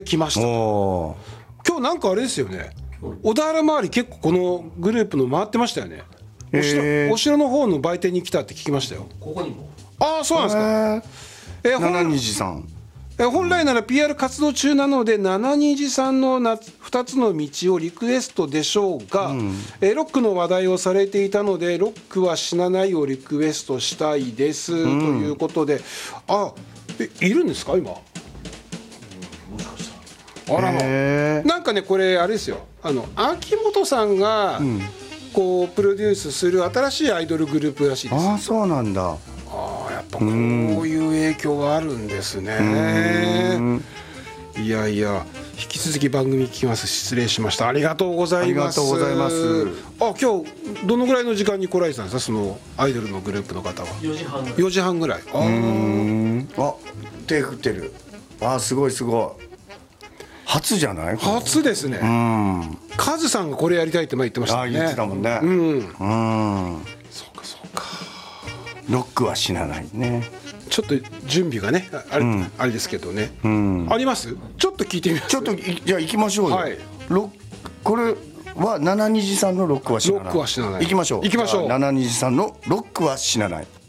来ました。今日なんかあれですよね、小田原周り結構このグループの回ってましたよね。お城の方の売店に来たって聞きましたよ。 ここにも。 ああ、そうなんですか。 七虹さん、 本来なら PR 活動中なので七虹さんの2つの道をリクエストでしょうが、ロックの話題をされていたのでロックは死なないをリクエストしたいです、ということで、いるんですか今。あらま、なんかね、これあれですよ、秋元さんがこうプロデュースする新しいアイドルグループらしいです。 ああ、そうなんだ。 やっぱこういう影響があるんですね。いやいや、引き続き番組聞きます。失礼しました。ありがとうございます。 ありがとうございます。 今日どのぐらいの時間に来られてたんですか、そのアイドルのグループの方は。4時半ぐらい。 手振ってる。すごいすごい。初じゃない？ 初ですね。カズさんがこれやりたいって前言ってましたね。 言ってたもんね。 そうかそうか。 ロックは死なないね。 ちょっと準備がね、あれですけどね。あります？ちょっと聞いてみます。 ちょっとじゃあ行きましょうよ。これは七虹さんのロックは死なない。 ロックは死なない。 行きましょう。 行きましょう。 七虹さんのロックは死なない。